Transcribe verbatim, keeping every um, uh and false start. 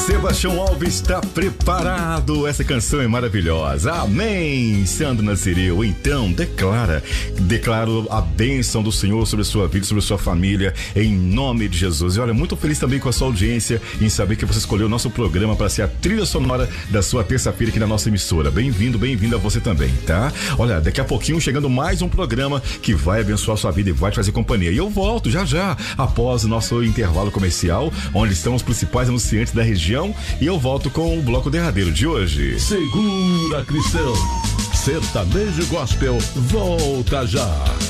Sebastião Alves está preparado. Essa canção é maravilhosa. Amém, Sandro Nazireu. Então, declara, declaro a bênção do Senhor sobre a sua vida, sobre a sua família, em nome de Jesus. E olha, muito feliz também com a sua audiência em saber que você escolheu o nosso programa para ser a trilha sonora da sua terça-feira aqui na nossa emissora. Bem-vindo, bem-vindo a você também, tá? Olha, daqui a pouquinho chegando mais um programa que vai abençoar a sua vida e vai te fazer companhia. E eu volto já já, após o nosso intervalo comercial, onde estão os principais anunciantes da região, e eu volto com o bloco derradeiro de hoje. Segura, Cristão. Sertanejo Gospel volta já.